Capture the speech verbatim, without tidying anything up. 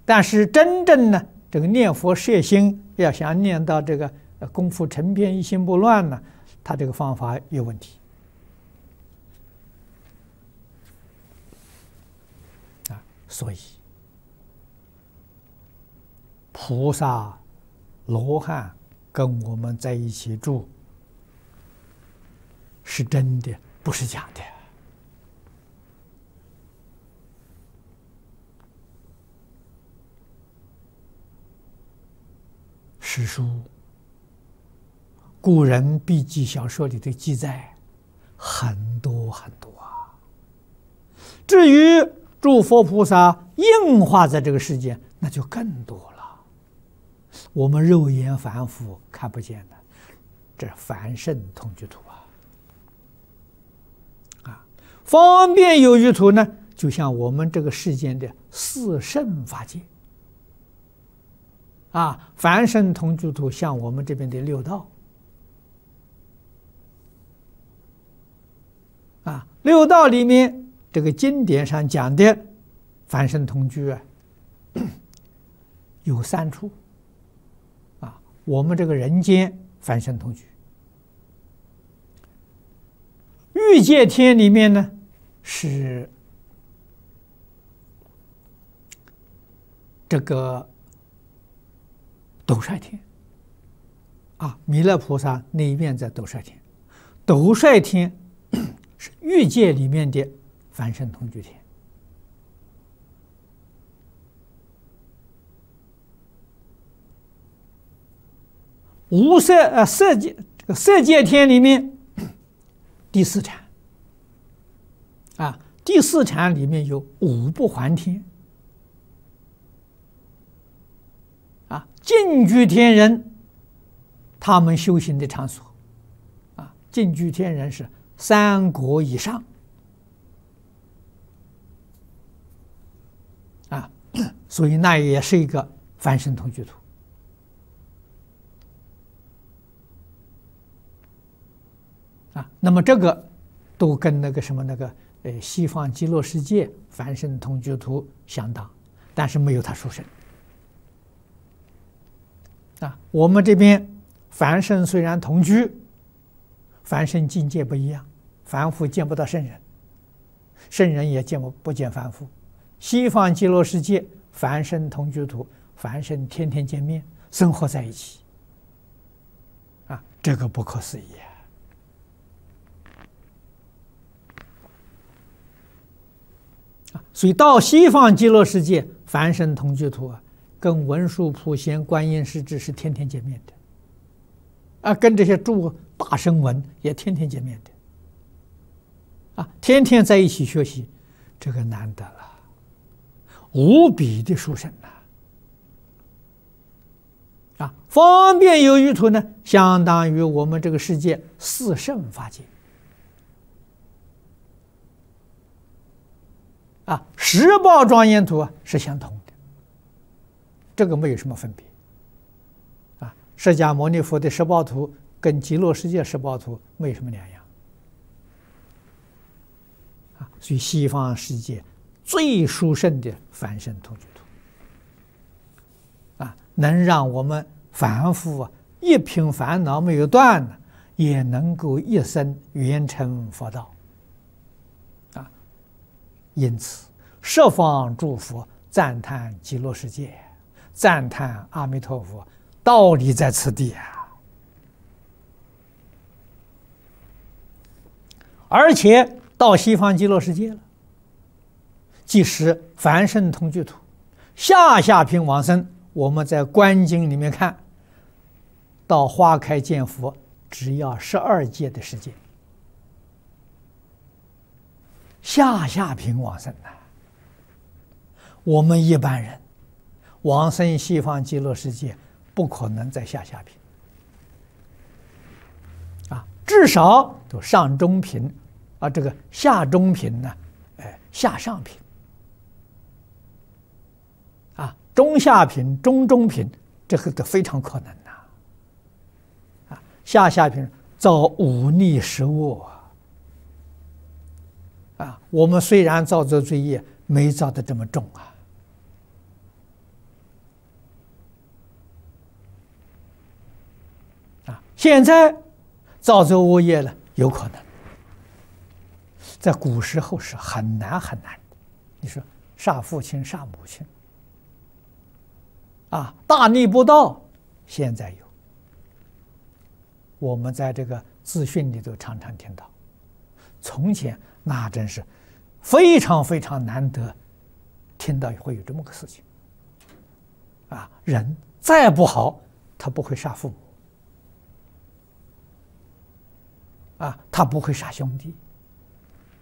但是真正呢，这个念佛摄心，要想念到这个功夫成片一心不乱呢，他这个方法有问题啊。所以菩萨、罗汉跟我们在一起住，是真的，不是假的。史书、古人笔记小说里的记载很多很多啊。至于诸佛菩萨应化在这个世界，那就更多了。我们肉眼凡夫看不见的，这凡圣同居土啊！啊，方便有余土呢，就像我们这个世间的四圣法界。啊，凡圣同居土像我们这边的六道，啊，六道里面这个经典上讲的凡圣同居啊，有三处，啊，我们这个人间凡圣同居，欲界天里面呢是这个斗率天啊，弥勒菩萨那一面在斗率天，斗率天是欲界里面的凡圣同居天。无色呃色界这个色界天里面第四禅啊，第四禅里面有五不还天。啊，净居天人，他们修行的场所，啊，净居天人是三国以上，啊，所以那也是一个凡圣同居土，啊，那么这个都跟那个什么那个呃西方极乐世界凡圣同居土相当，但是没有他殊胜。啊，我们这边凡圣虽然同居，凡圣境界不一样，凡夫见不到圣人，圣人也见不不见凡夫。西方极乐世界凡圣同居土，凡圣天天见面，生活在一起，啊，这个不可思议啊！所以到西方极乐世界凡圣同居土啊，跟文殊普贤观音师智是天天见面的，啊，跟这些诸大声闻也天天见面的，啊，天天在一起学习，这个难得了，无比的殊胜呐！啊，方便有余土呢，相当于我们这个世界四圣法界，啊，十报庄严土啊是相同的。这个没有什么分别，啊，释迦牟尼佛的十报图跟极乐世界十报图没有什么两样，啊，所以西方世界最殊胜的凡圣同居土，啊，能让我们凡夫啊一品烦恼没有断呢，也能够一生圆成佛道，啊，因此十方诸佛赞叹极乐世界。赞叹阿弥陀佛，道理在此地啊！而且到西方极乐世界了，即使凡圣同居土，下下品往生，我们在观经里面看到花开见佛，只要十二界的时间，下下品往生呐、啊，我们一般人。往生西方极乐世界不可能在下下品啊，至少都上中品啊，这个下中品呢，哎，下上品啊，中下品、中中品，这个都非常可能呐、啊。啊，下下品造忤逆食恶啊，啊，我们虽然造作罪业，没造的这么重啊。 现在造作恶业了，有可能。在古时候是很难很难的。你说杀父亲、杀母亲，啊，大逆不道，现在有。我们在这个资讯里头常常听到，从前那真是非常非常难得听到会有这么个事情。啊，人再不好，他不会杀父母，啊，他不会杀兄弟。